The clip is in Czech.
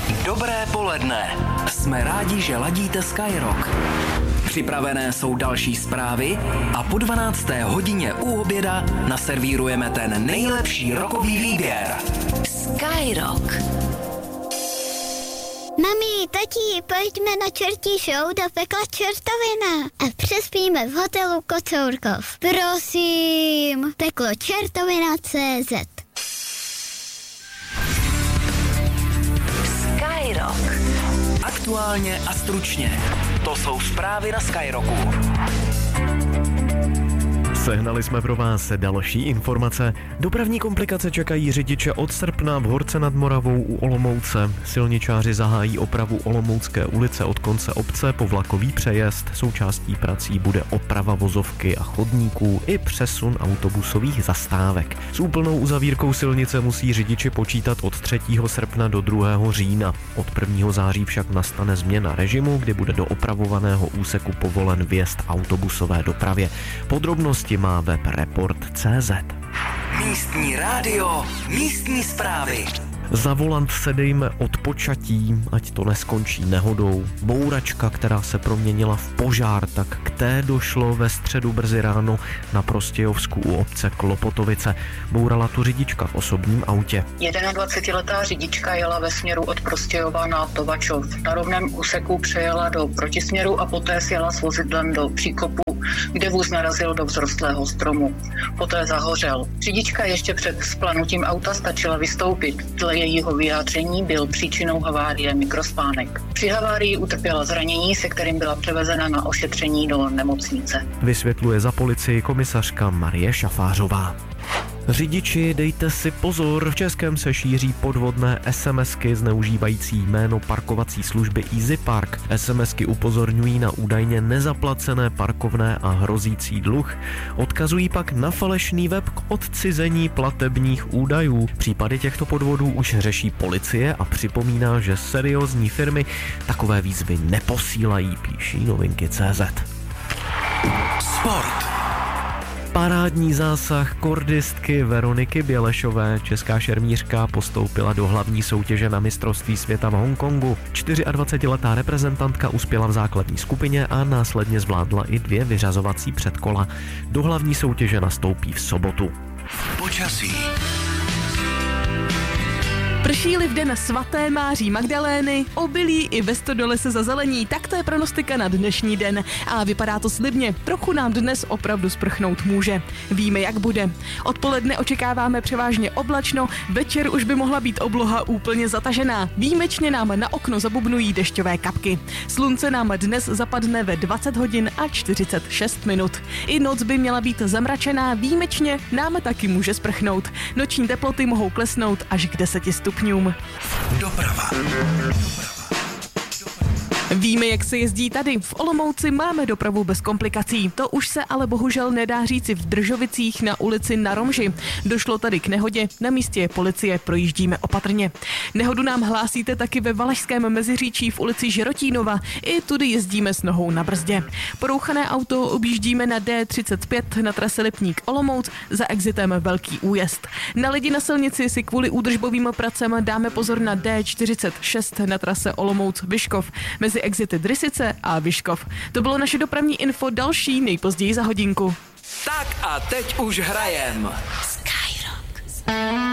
Dobré poledne. Jsme rádi, že ladíte Skyrock. Připravené jsou další zprávy a po 12. hodině u oběda naservírujeme ten nejlepší rockový výběr. Skyrock. Mami, tati, pojďme na čertí show do pekla Čertovina a přespíme v hotelu Kocourkov. Prosím, peklo Čertovina.cz. Skyrock. Aktuálně a stručně. To jsou zprávy na Skyrocku. Sehnali jsme pro vás další informace. Dopravní komplikace čekají řidiče od srpna v Horce nad Moravou u Olomouce. Silničáři zahájí opravu Olomoucké ulice od konce obce po vlakový přejezd. Součástí prací bude oprava vozovky a chodníků i přesun autobusových zastávek. S úplnou uzavírkou silnice musí řidiči počítat od 3. srpna do 2. října. Od 1. září však nastane změna režimu, kdy bude do opravovaného úseku povolen vjezd autobusové dopravě. Podrobnosti má web Report.cz. Místní rádio, místní zprávy. Za volant sedejme od počatí, ať to neskončí nehodou. Bouračka, která se proměnila v požár, tak k té došlo ve středu brzy ráno na Prostějovsku u obce Klopotovice. Bourala tu řidička v osobním autě. 21letá řidička jela ve směru od Prostějova na Tovačov. Na rovném úseku přejela do protisměru a poté sjela s vozidlem do příkopu, kde vůz narazil do vzrostlého stromu. Poté zahořel. Řidička ještě před splanutím auta stačila vystoupit. Dle jejího vyjádření byl příčinou havárie mikrospánek. Při havárii utrpěla zranění, se kterým byla převezena na ošetření do nemocnice. Vysvětluje za policii komisařka Marie Šafářová. Řidiči, dejte si pozor, v Českém se šíří podvodné SMSky zneužívající jméno parkovací služby Easy Park. SMSky upozorňují na údajně nezaplacené parkovné a hrozící dluh. Odkazují pak na falešný web k odcizení platebních údajů. Případy těchto podvodů už řeší policie a připomíná, že seriózní firmy takové výzvy neposílají, píší Novinky.cz. Sport. Parádní zásah kordistky Veroniky Bělešové. Česká šermířka postoupila do hlavní soutěže na mistrovství světa v Hongkongu. 24letá reprezentantka uspěla v základní skupině a následně zvládla i 2 vyřazovací předkola. Do hlavní soutěže nastoupí v sobotu. Počasí. Prší-li v den svaté Máří Magdalény, obilí i ve stodole se zazelení, tak to je pronostika na dnešní den. A vypadá to slibně, trochu nám dnes opravdu sprchnout může. Víme, jak bude. Odpoledne očekáváme převážně oblačno, večer už by mohla být obloha úplně zatažená. Výjimečně nám na okno zabubnují dešťové kapky. Slunce nám dnes zapadne ve 20 hodin a 46 minut. I noc by měla být zamračená, výjimečně nám taky může sprchnout. Noční teploty mohou klesnout až k 10 stupňům. Doprava. Víme, jak se jezdí tady. V Olomouci máme dopravu bez komplikací. To už se ale bohužel nedá říci v Držovicích na ulici Na Romži. Došlo tady k nehodě, na místě je policie, projíždíme opatrně. Nehodu nám hlásíte taky ve Valašském Meziříčí v ulici Žerotínova. I tudy jezdíme s nohou na brzdě. Porouchané auto objíždíme na D35 na trase Lipník Olomouc za exitem Velký Újezd. Na lidi na silnici si kvůli údržbovým pracem dáme pozor na D46 na trase Olomouc Vyškov mezi exity Drysice a Vyškov. To bylo naše dopravní info, další nejpozději za hodinku. Tak a teď už hrajem. Skyrock.